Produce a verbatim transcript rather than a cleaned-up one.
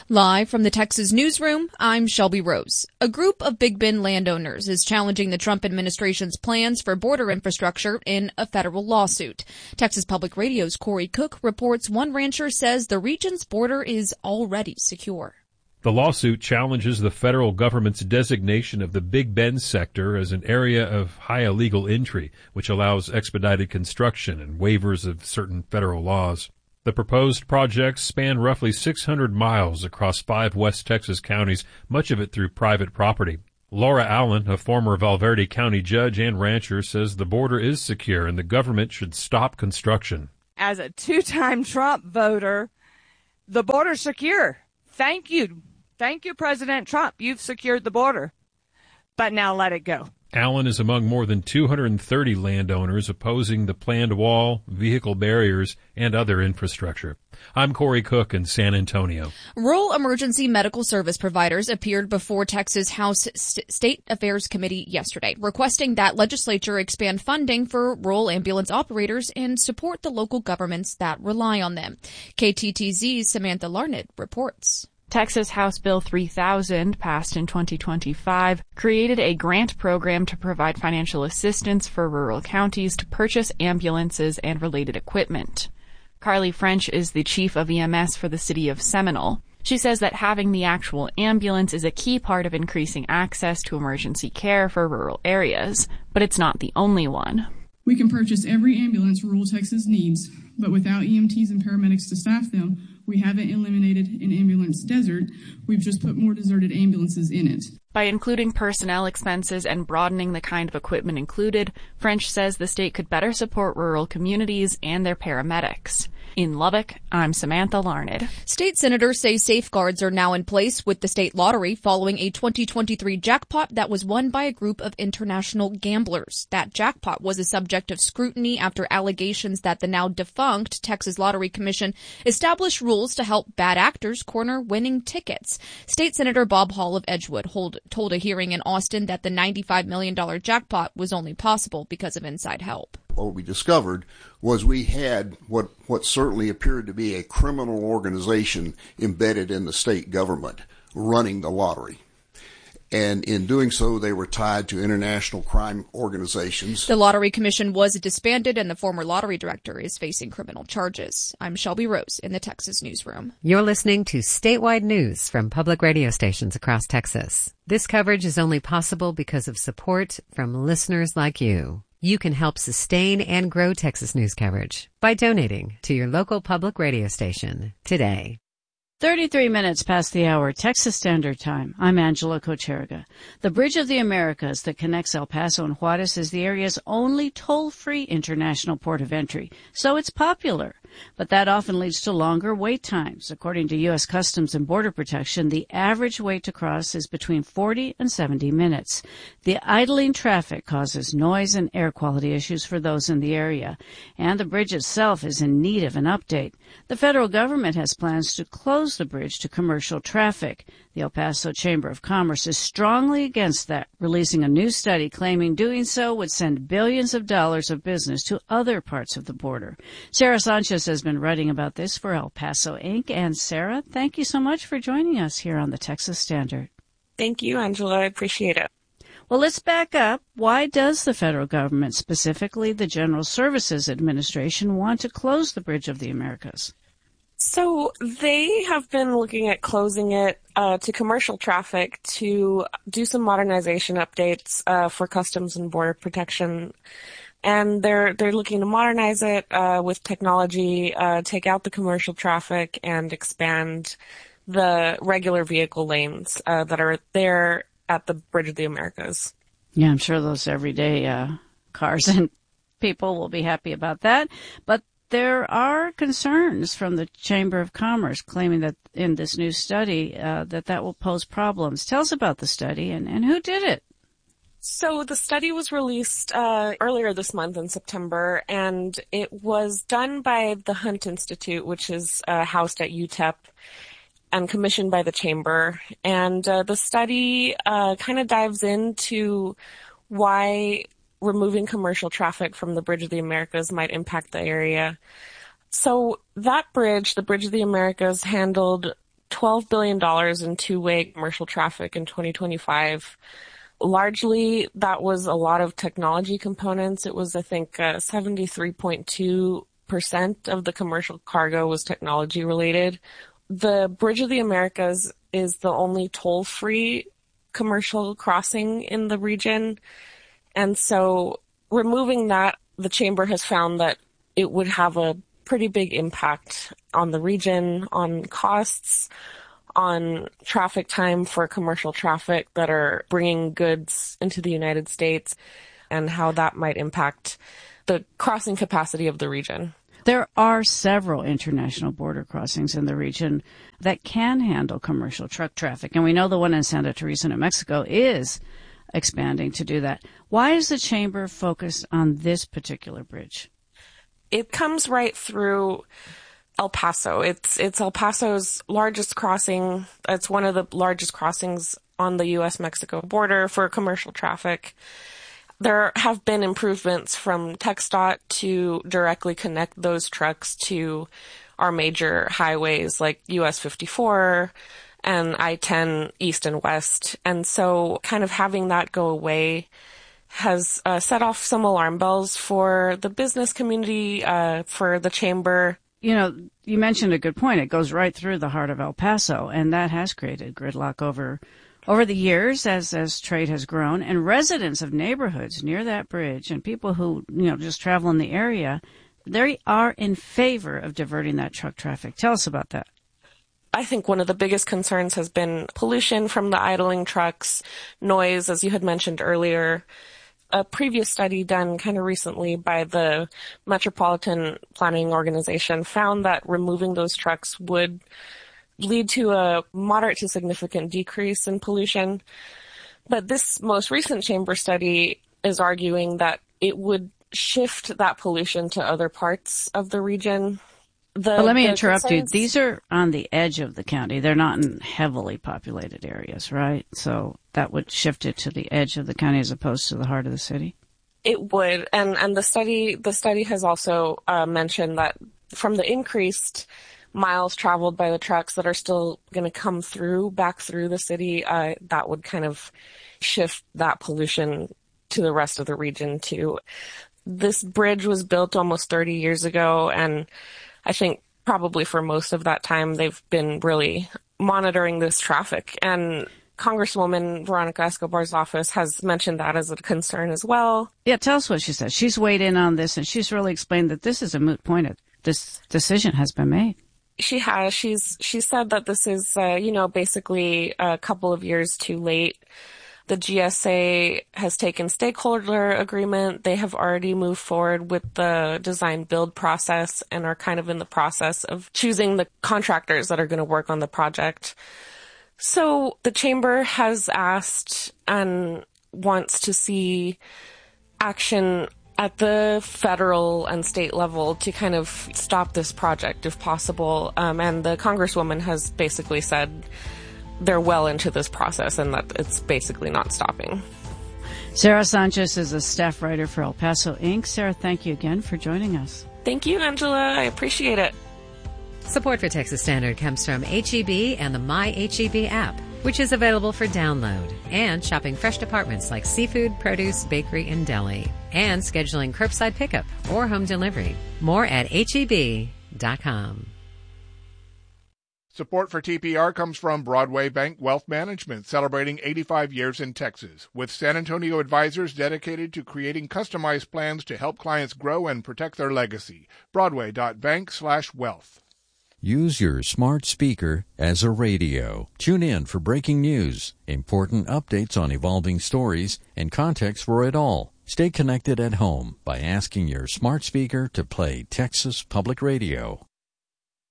Live from the Texas newsroom, I'm Shelby Rose. A group of Big Bend landowners is challenging the Trump administration's plans for border infrastructure in a federal lawsuit. Texas Public Radio's Corey Cook reports one rancher says the region's border is already secure. The lawsuit challenges the federal government's designation of the Big Bend sector as an area of high illegal entry, which allows expedited construction and waivers of certain federal laws. The proposed projects span roughly six hundred miles across five West Texas counties, much of it through private property. Laura Allen, a former Valverde County judge and rancher, says the border is secure and the government should stop construction. As a two-time Trump voter, the border's secure. Thank you. Thank you, President Trump. You've secured the border. But now let it go. Allen is among more than two hundred thirty landowners opposing the planned wall, vehicle barriers, and other infrastructure. I'm Corey Cook in San Antonio. Rural emergency medical service providers appeared before Texas House St- State Affairs Committee yesterday, requesting that legislature expand funding for rural ambulance operators and support the local governments that rely on them. K T T Z's Samantha Larned reports. Texas House Bill three thousand, passed in twenty twenty-five, created a grant program to provide financial assistance for rural counties to purchase ambulances and related equipment. Carly French is the chief of E M S for the city of Seminole. She says that having the actual ambulance is a key part of increasing access to emergency care for rural areas, but it's not the only one. We can purchase every ambulance rural Texas needs, but without E M Ts and paramedics to staff them, we haven't eliminated an ambulance desert. We've just put more deserted ambulances in it. By including personnel expenses and broadening the kind of equipment included, French says the state could better support rural communities and their paramedics. In Lubbock, I'm Samantha Larned. State senators say safeguards are now in place with the state lottery following a twenty twenty-three jackpot that was won by a group of international gamblers. That jackpot was a subject of scrutiny after allegations that the now defunct Texas Lottery Commission established rules to help bad actors corner winning tickets. State Senator Bob Hall of Edgewood hold, told a hearing in Austin that the ninety-five million dollars jackpot was only possible because of inside help. What we discovered was we had what, what certainly appeared to be a criminal organization embedded in the state government running the lottery. And in doing so, they were tied to international crime organizations. The Lottery Commission was disbanded, and the former lottery director is facing criminal charges. I'm Shelby Rose in the Texas newsroom. You're listening to statewide news from public radio stations across Texas. This coverage is only possible because of support from listeners like you. You can help sustain and grow Texas news coverage by donating to your local public radio station today. thirty-three minutes past the hour, Texas Standard Time. I'm Angela Kocherga. The Bridge of the Americas that connects El Paso and Juarez is the area's only toll-free international port of entry, so it's popular. But that often leads to longer wait times. According to U S Customs and Border Protection, the average wait to cross is between forty and seventy minutes. The idling traffic causes noise and air quality issues for those in the area, and the bridge itself is in need of an update. The federal government has plans to close the bridge to commercial traffic. The El Paso Chamber of Commerce is strongly against that, releasing a new study claiming doing so would send billions of dollars of business to other parts of the border. Sarah Sanchez has been writing about this for El Paso Incorporated. And Sarah, thank you so much for joining us here on the Texas Standard. Thank you, Angela. I appreciate it. Well, let's back up. Why does the federal government, specifically the General Services Administration, want to close the Bridge of the Americas? So they have been looking at closing it uh, to commercial traffic to do some modernization updates uh, for Customs and Border Protection. And they're they're looking to modernize it uh, with technology, uh, take out the commercial traffic, and expand the regular vehicle lanes uh, that are there at the Bridge of the Americas. Yeah, I'm sure those everyday uh, cars and people will be happy about that. But there are concerns from the Chamber of Commerce claiming that in this new study uh, that that will pose problems. Tell us about the study and, and who did it. So the study was released uh, earlier this month in September, and it was done by the Hunt Institute, which is uh, housed at U T E P and commissioned by the Chamber. And uh, the study uh, kind of dives into why removing commercial traffic from the Bridge of the Americas might impact the area. So that bridge, the Bridge of the Americas, handled twelve billion dollars in two-way commercial traffic in twenty twenty-five. Largely, that was a lot of technology components. It was, I think, uh, seventy-three point two percent of the commercial cargo was technology related. The Bridge of the Americas is the only toll-free commercial crossing in the region. And so removing that, the Chamber has found that it would have a pretty big impact on the region, on costs, on traffic time for commercial traffic that are bringing goods into the United States, and how that might impact the crossing capacity of the region. There are several international border crossings in the region that can handle commercial truck traffic, and we know the one in Santa Teresa, New Mexico, is expanding to do that. Why is the Chamber focused on this particular bridge? It comes right through El Paso. It's it's El Paso's largest crossing. It's one of the largest crossings on the U S Mexico border for commercial traffic. There have been improvements from TxDOT to directly connect those trucks to our major highways like U S fifty-four and I ten east and west. And so kind of having that go away has uh, set off some alarm bells for the business community, uh, for the Chamber. You know, you mentioned a good point. It goes right through the heart of El Paso, and that has created gridlock over over the years as as trade has grown. And residents of neighborhoods near that bridge and people who, you know, just travel in the area, they are in favor of diverting that truck traffic. Tell us about that. I think one of the biggest concerns has been pollution from the idling trucks, noise, as you had mentioned earlier. A previous study done kind of recently by the Metropolitan Planning Organization found that removing those trucks would lead to a moderate to significant decrease in pollution. But this most recent Chamber study is arguing that it would shift that pollution to other parts of the region. The, but let me the interrupt concerns... you. These are on the edge of the county. They're not in heavily populated areas, right? So that would shift it to the edge of the county as opposed to the heart of the city? It would. And, and the study, the study has also uh, mentioned that from the increased miles traveled by the trucks that are still going to come through, back through the city, uh, that would kind of shift that pollution to the rest of the region too. This bridge was built almost thirty years ago, and I think probably for most of that time, they've been really monitoring this traffic. And Congresswoman Veronica Escobar's office has mentioned that as a concern as well. Yeah, tell us what she said. She's weighed in on this, and she's really explained that this is a moot point. This decision has been made. She has. She's she said that this is, uh, you know, basically a couple of years too late. The G S A has taken stakeholder agreement. They have already moved forward with the design build process and are kind of in the process of choosing the contractors that are going to work on the project. So the Chamber has asked and wants to see action at the federal and state level to kind of stop this project if possible. Um, and the Congresswoman has basically said they're well into this process and that it's basically not stopping. Sarah Sanchez is a staff writer for El Paso Incorporated. Sarah, thank you again for joining us. Thank you, Angela. I appreciate it. Support for Texas Standard comes from H E B and the My H E B app, which is available for download, and shopping fresh departments like seafood, produce, bakery, and deli, and scheduling curbside pickup or home delivery. More at H E B dot com. Support for T P R comes from Broadway Bank Wealth Management, celebrating eighty-five years in Texas, with San Antonio advisors dedicated to creating customized plans to help clients grow and protect their legacy. Broadway.bank slash wealth. Use your smart speaker as a radio. Tune in for breaking news, important updates on evolving stories, and context for it all. Stay connected at home by asking your smart speaker to play Texas Public Radio.